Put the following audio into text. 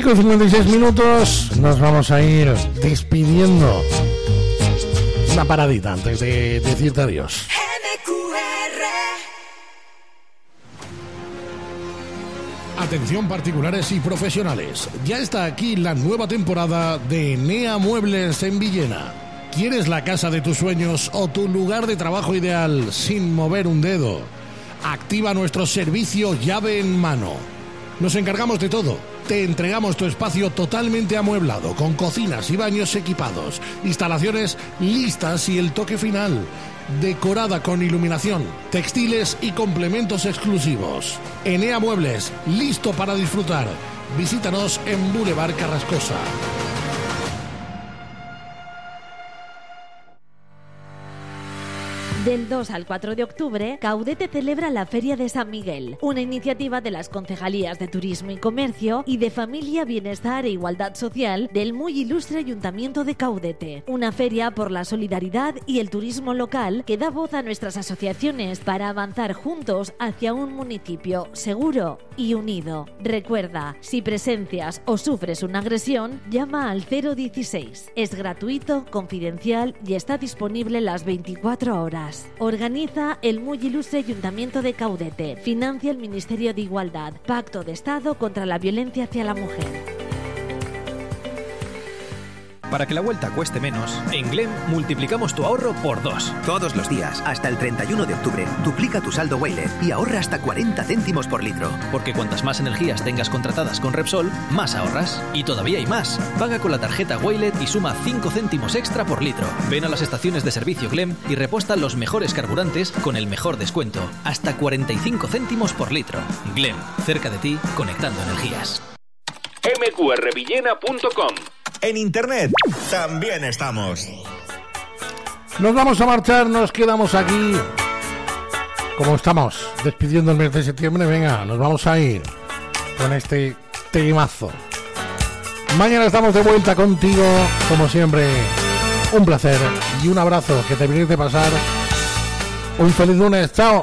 5:56. Nos vamos a ir despidiendo. Una paradita antes de decirte adiós. Atención particulares y profesionales. Ya está aquí la nueva temporada de Enea Muebles en Villena. ¿Quieres la casa de tus sueños o tu lugar de trabajo ideal sin mover un dedo? Activa nuestro servicio llave en mano. Nos encargamos de todo. Te entregamos tu espacio totalmente amueblado, con cocinas y baños equipados, instalaciones listas y el toque final, decorada con iluminación, textiles y complementos exclusivos. Enea Muebles, listo para disfrutar. Visítanos en Boulevard Carrascosa. Del 2 al 4 de octubre, Caudete celebra la Feria de San Miguel, una iniciativa de las Concejalías de Turismo y Comercio y de Familia, Bienestar e Igualdad Social del muy ilustre Ayuntamiento de Caudete. Una feria por la solidaridad y el turismo local que da voz a nuestras asociaciones para avanzar juntos hacia un municipio seguro y unido. Recuerda, si presencias o sufres una agresión, llama al 016. Es gratuito, confidencial y está disponible las 24 horas. Organiza el muy ilustre Ayuntamiento de Caudete. Financia el Ministerio de Igualdad. Pacto de Estado contra la violencia hacia la mujer. Para que la vuelta cueste menos, en Glem multiplicamos tu ahorro por 2. Todos los días, hasta el 31 de octubre, duplica tu saldo Waylet y ahorra hasta 40 céntimos por litro. Porque cuantas más energías tengas contratadas con Repsol, más ahorras. Y todavía hay más. Paga con la tarjeta Waylet y suma 5 céntimos extra por litro. Ven a las estaciones de servicio Glem y reposta los mejores carburantes con el mejor descuento. Hasta 45 céntimos por litro. Glem, cerca de ti, conectando energías. mqrvillena.com. En internet también estamos. Nos vamos a marchar, nos quedamos aquí. Como estamos despidiendo el mes de septiembre, venga, nos vamos a ir con este temazo. Mañana estamos de vuelta contigo, como siempre. Un placer y un abrazo, que te vienes de pasar un feliz lunes. Chao.